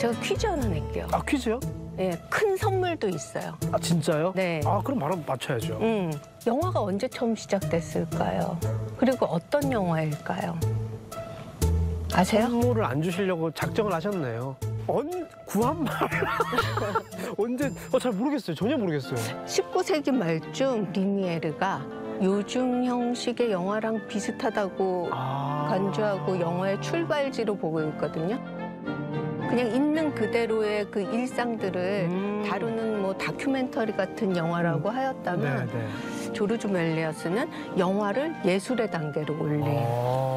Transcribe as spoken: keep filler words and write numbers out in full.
제가 퀴즈 하나 낼게요. 아, 퀴즈요? 예, 큰 선물도 있어요. 아, 진짜요? 네. 아, 그럼 바로 맞춰야죠. 음, 영화가 언제 처음 시작됐을까요? 그리고 어떤 영화일까요? 아세요? 선물을 안 주시려고 작정을 하셨네요. 언 구한말 언제? 어, 잘 모르겠어요. 전혀 모르겠어요. 십구 세기 말쯤 리미에르가 요즘 형식의 영화랑 비슷하다고 아... 간주하고 영화의 출발지로 보고 있거든요. 그냥 있는 그대로의 그 일상들을 음... 다루는 뭐 다큐멘터리 같은 영화라고 음... 하였다면 네, 네. 조르주 멜리어스는 영화를 예술의 단계로 올린 아...